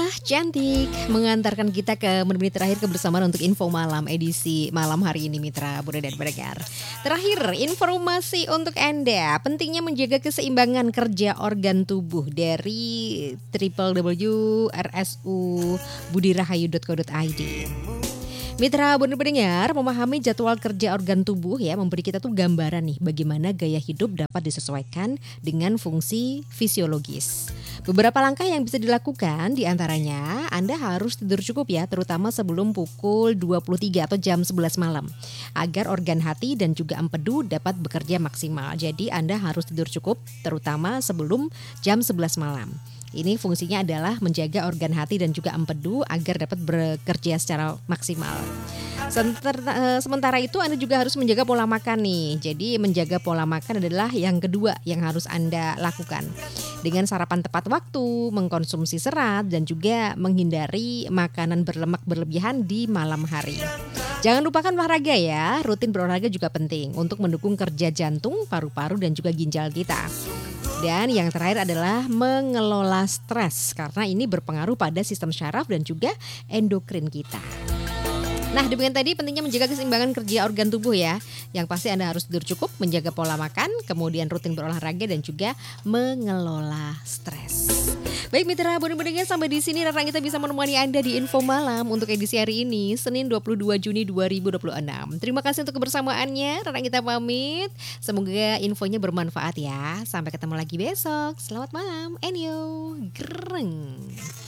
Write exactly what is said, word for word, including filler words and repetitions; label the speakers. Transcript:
Speaker 1: Indah, cantik, mengantarkan kita ke menit-menit terakhir kebersamaan untuk info malam edisi malam hari ini Mitra Bunda dan Pendengar. Terakhir, informasi untuk Anda, pentingnya menjaga keseimbangan kerja organ tubuh dari w w w titik r s u budirahayu titik co titik i d. Mitra Bunda Pendengar, memahami jadwal kerja organ tubuh ya memberi kita tuh gambaran nih bagaimana gaya hidup dapat disesuaikan dengan fungsi fisiologis. Beberapa langkah yang bisa dilakukan diantaranya Anda harus tidur cukup ya, terutama sebelum pukul dua puluh tiga atau jam sebelas malam agar organ hati dan juga empedu dapat bekerja maksimal. Jadi Anda harus tidur cukup terutama sebelum jam sebelas malam. Ini fungsinya adalah menjaga organ hati dan juga empedu agar dapat bekerja secara maksimal. Sementara itu Anda juga harus menjaga pola makan nih. Jadi menjaga pola makan adalah yang kedua yang harus Anda lakukan. Dengan sarapan tepat waktu, mengkonsumsi serat dan juga menghindari makanan berlemak berlebihan di malam hari. Jangan lupakan olahraga ya, rutin berolahraga juga penting untuk mendukung kerja jantung, paru-paru dan juga ginjal kita. Dan yang terakhir adalah mengelola stres karena ini berpengaruh pada sistem syaraf dan juga endokrin kita. Nah, demikian tadi pentingnya menjaga keseimbangan kerja organ tubuh ya. Yang pasti Anda harus tidur cukup, menjaga pola makan, kemudian rutin berolahraga dan juga mengelola stres. Baik Mitra Bunda Pendengar, sampai di sini Rara kita bisa menemani Anda di Info Malam untuk edisi hari ini, Senin dua puluh dua Juni dua ribu dua puluh enam. Terima kasih untuk kebersamaannya, Rara kita pamit. Semoga infonya bermanfaat ya. Sampai ketemu lagi besok. Selamat malam. Enyo. Gereng.